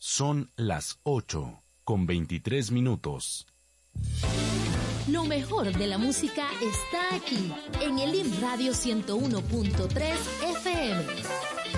Son las 8:23. Lo mejor de la música está aquí, en el IM Radio 101.3 FM.